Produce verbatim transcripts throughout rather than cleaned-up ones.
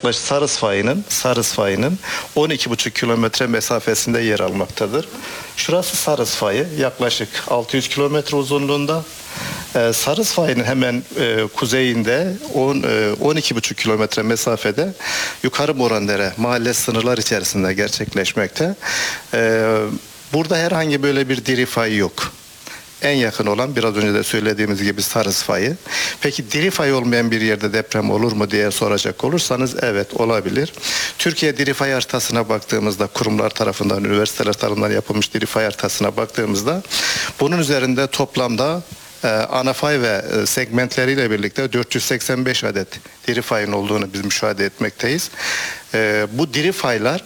yaklaşık Sarız fayının, Sarız fayının on iki buçuk kilometre mesafesinde yer almaktadır. Şurası Sarız fayı, yaklaşık altı yüz kilometre uzunluğunda. Ee, Sarız fayının hemen e, kuzeyinde on, e, on iki buçuk kilometre mesafede Yukarı Morandere mahalle sınırlar içerisinde gerçekleşmekte. Ee, burada herhangi böyle bir diri fay yok. En yakın olan biraz önce de söylediğimiz gibi Sarız fayı. Peki diri fay olmayan bir yerde deprem olur mu diye soracak olursanız evet olabilir. Türkiye diri fay haritasına baktığımızda kurumlar tarafından, üniversiteler tarafından yapılmış diri fay haritasına baktığımızda bunun üzerinde toplamda e, ana fay ve e, segmentleriyle birlikte dört yüz seksen beş adet diri fayın olduğunu biz müşahede etmekteyiz. E, bu diri faylar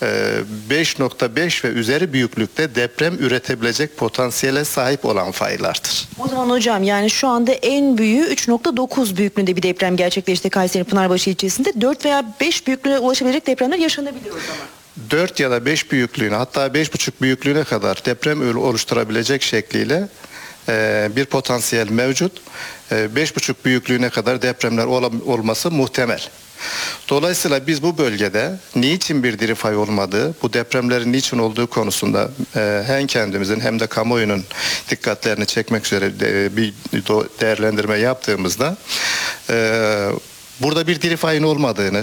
beş nokta beş ve üzeri büyüklükte deprem üretebilecek potansiyele sahip olan faylardır. O zaman hocam yani şu anda en büyüğü üç nokta dokuz büyüklüğünde bir deprem gerçekleşti Kayseri Pınarbaşı ilçesinde. dört veya beş büyüklüğüne ulaşabilecek depremler yaşanabilir o zaman. dört ya da beş büyüklüğüne, hatta beş buçuk büyüklüğüne kadar deprem oluşturabilecek şekliyle bir potansiyel mevcut. beş buçuk büyüklüğüne kadar depremler olması muhtemel. Dolayısıyla biz bu bölgede niçin bir diri fay olmadığı, bu depremlerin niçin olduğu konusunda e, hem kendimizin hem de kamuoyunun dikkatlerini çekmek üzere de, bir değerlendirme yaptığımızda e, burada bir diri fayın olmadığını,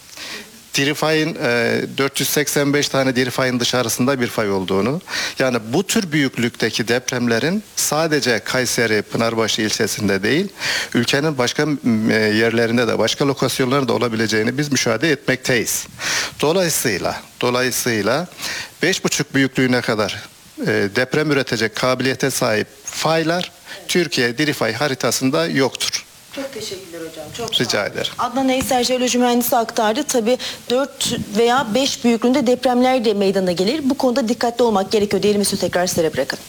diri fayın e, dört yüz seksen beş tane diri fayın dışarısında bir fay olduğunu, yani bu tür büyüklükteki depremlerin sadece Kayseri Pınarbaşı ilçesinde değil, ülkenin başka e, yerlerinde de, başka lokasyonlarda olabileceğini biz müşahede etmekteyiz. Dolayısıyla dolayısıyla beş buçuk büyüklüğüne kadar e, deprem üretecek kabiliyete sahip faylar Türkiye diri fay haritasında yoktur. Çok teşekkürler hocam. Çok Rica ederim. Adnan Eysel Jeoloji Mühendisi aktardı. Tabii dört veya beş büyüklüğünde depremler de meydana gelir. Bu konuda dikkatli olmak gerekiyor diyelim. Üstü tekrar sizlere bırakalım.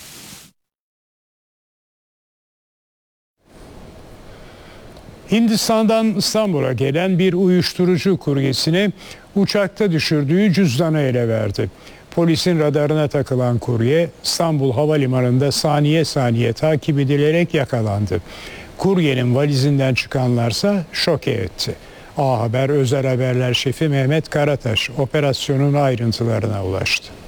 Hindistan'dan İstanbul'a gelen bir uyuşturucu kuryesini uçakta düşürdüğü cüzdanı ele verdi. Polisin radarına takılan kurye İstanbul Havalimanı'nda saniye saniye takip edilerek yakalandı. Kuryenin valizinden çıkanlarsa şoke etti. A Haber Özel Haberler Şefi Mehmet Karataş operasyonun ayrıntılarına ulaştı.